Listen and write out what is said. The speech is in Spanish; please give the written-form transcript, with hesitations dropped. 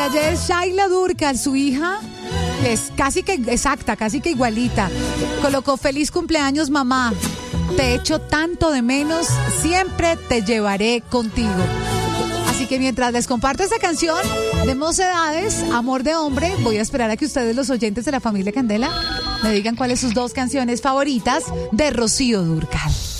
ayer Shaila Durcal, su hija, que es casi que exacta, casi que igualita, colocó feliz cumpleaños mamá, te echo tanto de menos, siempre te llevaré contigo. Así que mientras les comparto esta canción de Mocedades, Amor de Hombre, voy a esperar a que ustedes, los oyentes de la familia Candela, me digan cuáles sus dos canciones favoritas de Rocío Dúrcal.